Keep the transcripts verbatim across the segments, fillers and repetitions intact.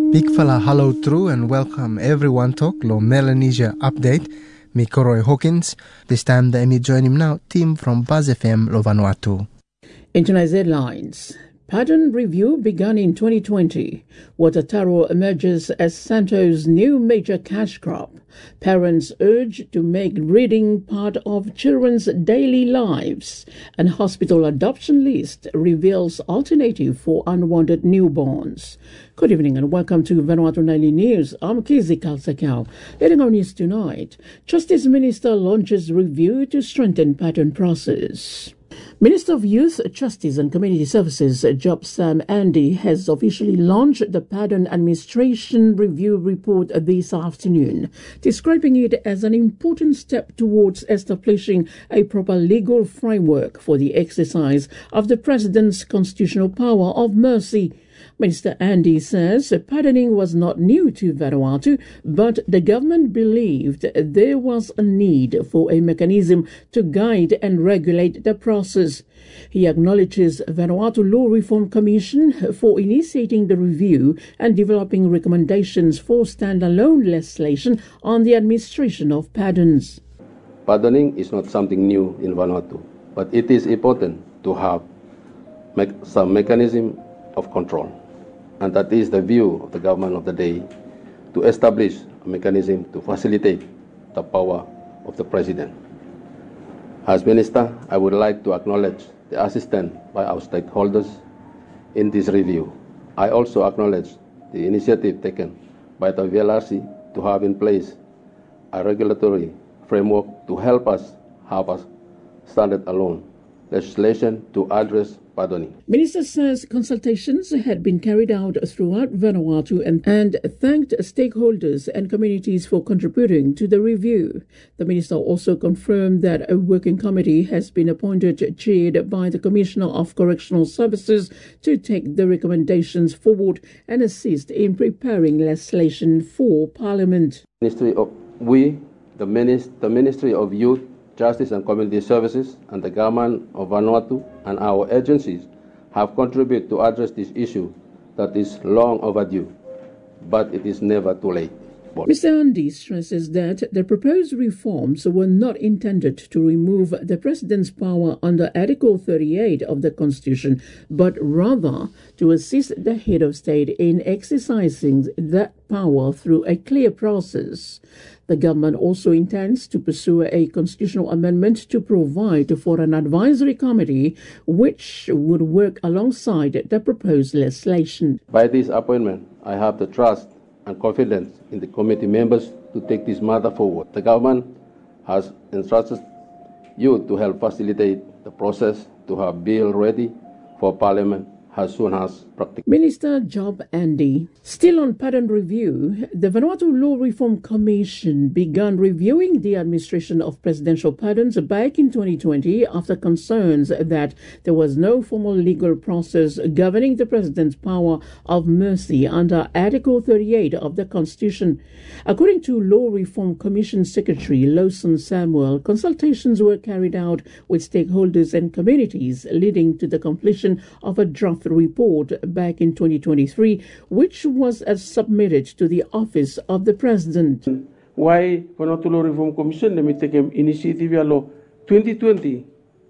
Big fella hello through and welcome everyone to lo Melanesia update. Me Koroy Hawkins. This time the me join him now team from Buzz F M lo Vanuatu. International headlines. Pattern review begun in twenty twenty. Water taro emerges as Santo's new major cash crop. Parents urge to make reading part of children's daily lives. And hospital adoption list reveals alternative for unwanted newborns. Good evening and welcome to Vanuatu Nightly News. I'm Kizi Kalsakau. Leading our news tonight, Justice Minister launches review to strengthen pattern process. Minister of Youth, Justice and Community Services, Job Sam Andy, has officially launched the Pattern Administration Review Report this afternoon, describing it as an important step towards establishing a proper legal framework for the exercise of the President's constitutional power of mercy. Minister Andy says pardoning was not new to Vanuatu, but the government believed there was a need for a mechanism to guide and regulate the process. He acknowledges Vanuatu Law Reform Commission for initiating the review and developing recommendations for standalone legislation on the administration of pardons. Pardoning is not something new in Vanuatu, but it is important to have me- some mechanism of control. And that is the view of the government of the day, to establish a mechanism to facilitate the power of the President. As Minister, I would like to acknowledge the assistance by our stakeholders in this review. I also acknowledge the initiative taken by the V L R C to have in place a regulatory framework to help us have a standard-alone legislation to address pardoning. Minister says consultations had been carried out throughout Vanuatu and, and thanked stakeholders and communities for contributing to the review. The minister also confirmed that a working committee has been appointed, chaired by the Commissioner of Correctional Services, to take the recommendations forward and assist in preparing legislation for Parliament. Ministry of we, the, Minis- the Ministry of Youth, Justice and Community Services and the government of Vanuatu and our agencies have contributed to address this issue that is long overdue, but it is never too late. Mister Andy stresses that the proposed reforms were not intended to remove the President's power under Article thirty-eight of the Constitution, but rather to assist the head of state in exercising that power through a clear process. The government also intends to pursue a constitutional amendment to provide for an advisory committee which would work alongside the proposed legislation. By this appointment, I have the trust and confidence in the committee members to take this matter forward. The government has entrusted you to help facilitate the process to have bill ready for Parliament as soon as practical. Minister Job Andy. Still on pattern review, the Vanuatu Law Reform Commission began reviewing the administration of presidential pardons back in twenty twenty after concerns that there was no formal legal process governing the President's power of mercy under Article thirty-eight of the Constitution. According to Law Reform Commission Secretary Lawson Samuel, consultations were carried out with stakeholders and communities, leading to the completion of a draft report back in twenty twenty-three, which was uh, submitted to the Office of the President. Why Vanuatu Law Reform Commission let me take an initiative law twenty twenty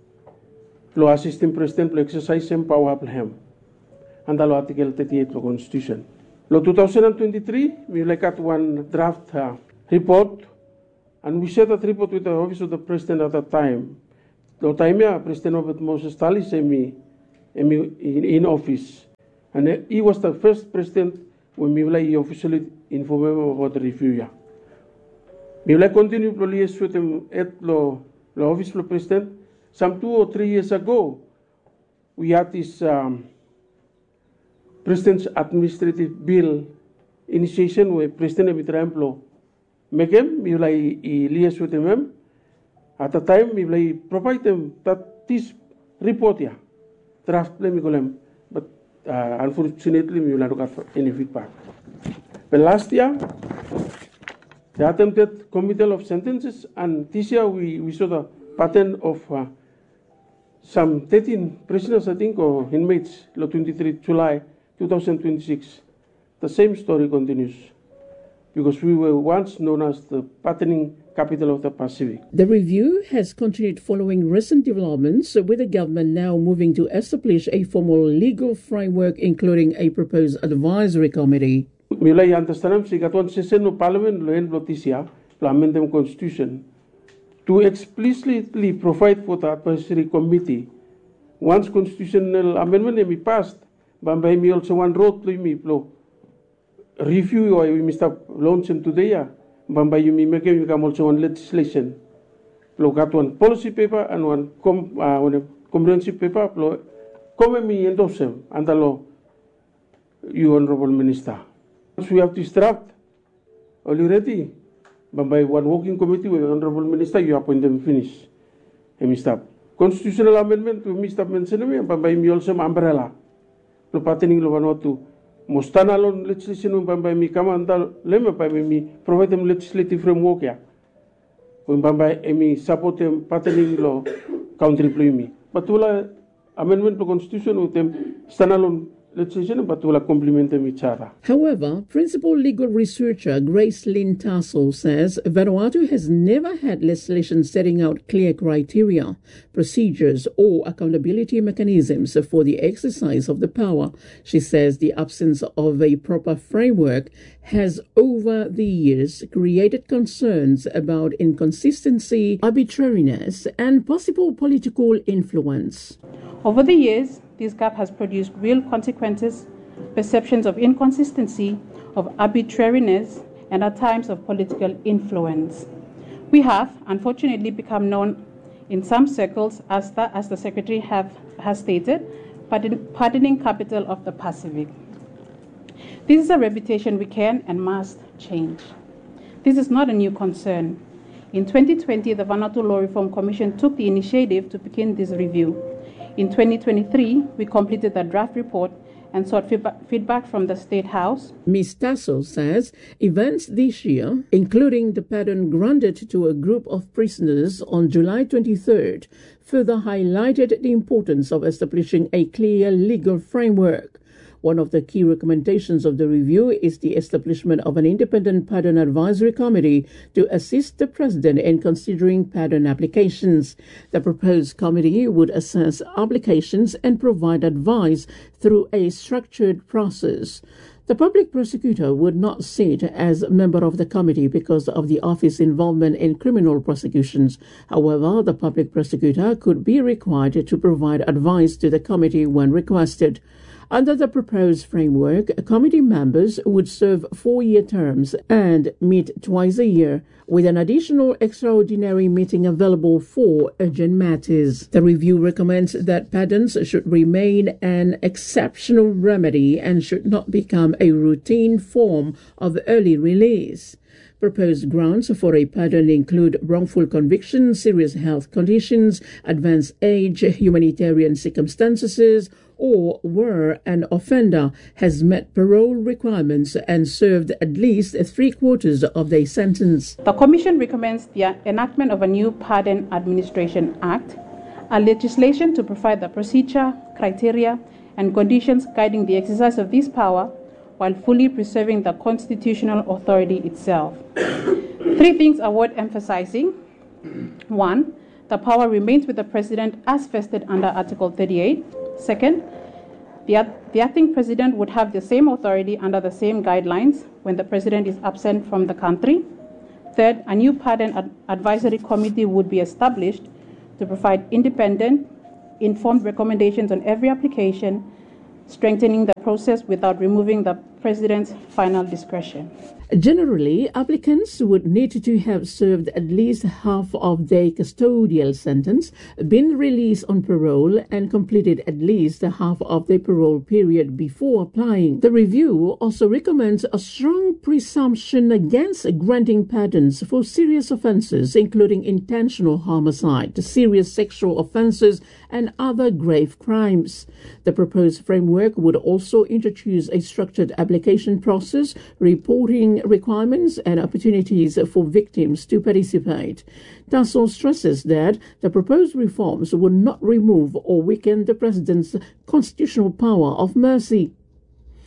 law assistant president to exercise some power of him and the law article thirty-eight of the Constitution. Law two thousand twenty-three we like at one draft uh, report and we shared that report with the Office of the President at that time. The time yeah, President of Moses Tali sent me In, in office, and he was the first president when we like officially informed him about the review. We like continue to liaise with him at the office of the president. Some two or three years ago, we had this um, president's administrative bill initiation where President Mitraemplo make him. We like liaise with him. At the time, we like provide them that this report here. Draft them, but uh, unfortunately, we will not get any feedback. But last year, the attempted committal of sentences, and this year we, we saw the pattern of uh, some thirteen prisoners, I think, or inmates, twenty-three July two thousand twenty-six. the same story continues, because we were once known as the patterning capital of the Pacific. The review has continued following recent developments, with the government now moving to establish a formal legal framework, including a proposed advisory committee. Mulai antastanam si katuan session no parliament lo en lotisia lo amendment constitution to explicitly provide for the advisory committee. Once constitutional amendment may passed, bambay mi also one road lo mi plo review or we must have launched today ya bambay you mi make you come also one legislation plo got one policy paper and one com uh, one comprehensive paper plo come mi endorse them andalo you honorable minister. We have this draft already. But by one working committee with the Honorable Minister, you appoint them finish. And Mister Constitutional amendment, we Mister mentioned, but by me also umbrella. Lo patterning lo Vanuatu. Mostana alone legislation by me come and lemma by me provide them legislative framework. Ya. When by me support them patterning law country play me. But to amendment to constitution with them standalone legislation, but will complement them each other. However, principal legal researcher Grace Lynn Tassel says Vanuatu has never had legislation setting out clear criteria, procedures, or accountability mechanisms for the exercise of the power. She says the absence of a proper framework has over the years created concerns about inconsistency, arbitrariness, and possible political influence. Over the years, this gap has produced real consequences, perceptions of inconsistency, of arbitrariness, and at times of political influence. We have, unfortunately, become known in some circles as the, as the Secretary have, has stated, pardon, pardoning capital of the Pacific. This is a reputation we can and must change. This is not a new concern. In twenty twenty, the Vanuatu Law Reform Commission took the initiative to begin this review. In twenty twenty-three, we completed the draft report and sought feedback from the State House. Miz Tassel says events this year, including the pardon granted to a group of prisoners on July twenty-third, further highlighted the importance of establishing a clear legal framework. One of the key recommendations of the review is the establishment of an independent pardon advisory committee to assist the President in considering pardon applications. The proposed committee would assess applications and provide advice through a structured process. The public prosecutor would not sit as a member of the committee because of the office's involvement in criminal prosecutions. However, the public prosecutor could be required to provide advice to the committee when requested. Under the proposed framework, committee members would serve four-year terms and meet twice a year, with an additional extraordinary meeting available for urgent matters. The review recommends that pardons should remain an exceptional remedy and should not become a routine form of early release. Proposed grounds for a pardon include wrongful conviction, serious health conditions, advanced age, humanitarian circumstances, or where an offender has met parole requirements and served at least three quarters of their sentence. The Commission recommends the enactment of a new Pardon Administration Act, a legislation to provide the procedure, criteria, and conditions guiding the exercise of this power while fully preserving the constitutional authority itself. Three things are worth emphasizing. One, the power remains with the President as vested under Article thirty-eight. Second, the, the acting President would have the same authority under the same guidelines when the President is absent from the country. Third, a new Pardon ad- Advisory Committee would be established to provide independent, informed recommendations on every application, strengthening the process without removing the President's final discretion. Generally, applicants would need to have served at least half of their custodial sentence, been released on parole, and completed at least half of their parole period before applying. The review also recommends a strong presumption against granting pardons for serious offences, including intentional homicide, serious sexual offences, and other grave crimes. The proposed framework would also introduce a structured application process, reporting requirements, and opportunities for victims to participate. Tassel stresses that the proposed reforms would not remove or weaken the President's constitutional power of mercy.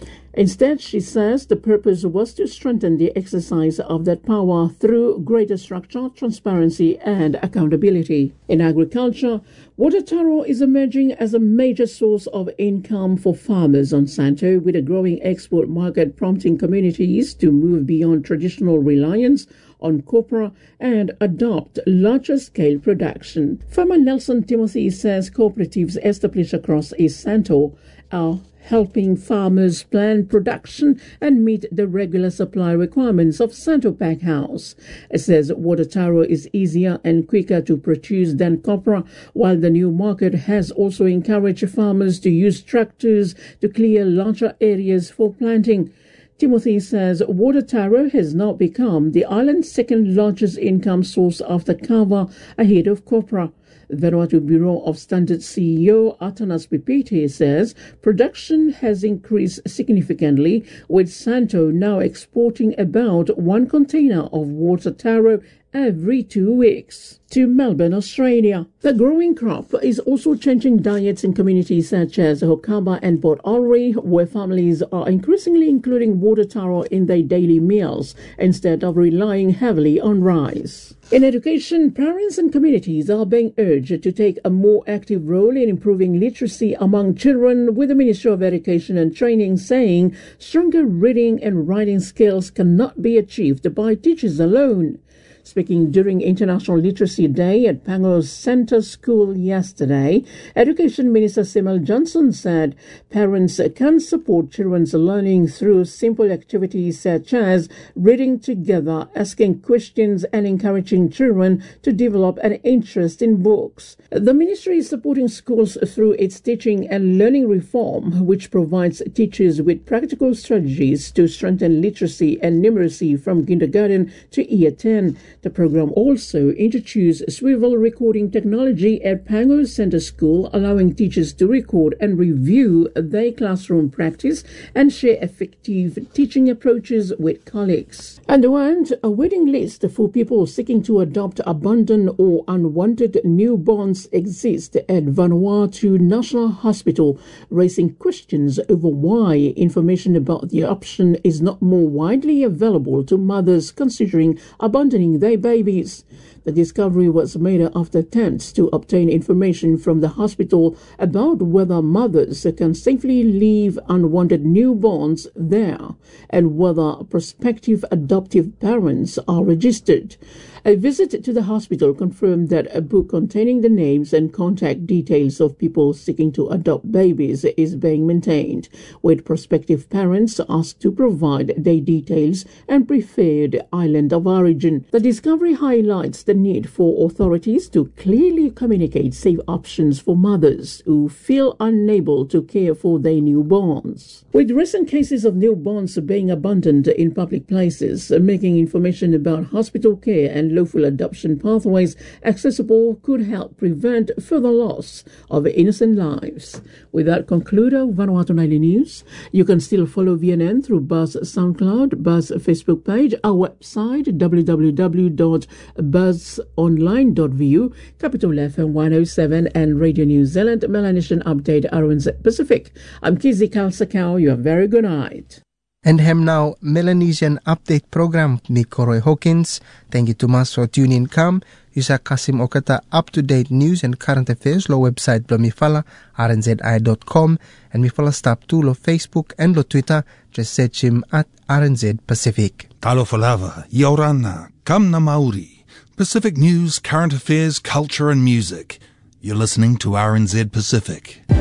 Instead, she says the purpose was to strengthen the exercise of that power through greater structure, transparency, and accountability. In agriculture, water taro is emerging as a major source of income for farmers on Santo, with a growing export market prompting communities to move beyond traditional reliance on copra and adopt larger-scale production. Farmer Nelson Timothy says cooperatives established across East Santo are helping farmers plan production and meet the regular supply requirements of Santo Pack House. It says water taro is easier and quicker to produce than copra, while the new market has also encouraged farmers to use tractors to clear larger areas for planting. Timothy says water taro has now become the island's second largest income source after kava, ahead of copra. Vanuatu Bureau of Standards C E O Atanas Pipiti says production has increased significantly, with Santo now exporting about one container of water taro every two weeks to Melbourne, Australia. The growing crop is also changing diets in communities such as Hokaba and Port Albury, where families are increasingly including water taro in their daily meals instead of relying heavily on rice. In education, parents and communities are being urged to take a more active role in improving literacy among children, with the Ministry of Education and Training saying stronger reading and writing skills cannot be achieved by teachers alone. Speaking during International Literacy Day at Pango's Centre School yesterday, Education Minister Simel Johnson said parents can support children's learning through simple activities such as reading together, asking questions, and encouraging children to develop an interest in books. The ministry is supporting schools through its teaching and learning reform, which provides teachers with practical strategies to strengthen literacy and numeracy from kindergarten to year ten. The program also introduced swivel recording technology at Pango Centre School, allowing teachers to record and review their classroom practice and share effective teaching approaches with colleagues. And a waiting list for people seeking to adopt abandoned or unwanted newborns exists at Vanuatu National Hospital, raising questions over why information about the option is not more widely available to mothers considering abandoning their babies. The discovery was made after attempts to obtain information from the hospital about whether mothers can safely leave unwanted newborns there and whether prospective adoptive parents are registered. A visit to the hospital confirmed that a book containing the names and contact details of people seeking to adopt babies is being maintained, with prospective parents asked to provide their details and preferred island of origin. The discovery highlights the need for authorities to clearly communicate safe options for mothers who feel unable to care for their newborns. With recent cases of newborns being abandoned in public places, making information about hospital care and lawful adoption pathways accessible could help prevent further loss of innocent lives. With that conclude our Vanuatu Nightly News. You can still follow V N N through Buzz SoundCloud, Buzz Facebook page, our website w w w dot buzz online dot v u, Capital F M one oh seven and Radio New Zealand Melanesian Update R N Z Pacific. I'm Kizzy Kalsakau. You have a very good night. And hem now Melanesian Update Program ni Koroy Hawkins. Thank you to mas for tuning come. Yusa Kasim Okata up-to-date news and current affairs lo website blo mifala r n z i dot com and mifala stop to lo Facebook and lo Twitter. Just search him at R N Z Pacific. Talo falava, Yorana, Kamna Maori. Pacific news, current affairs, culture and music. You're listening to R N Z Pacific.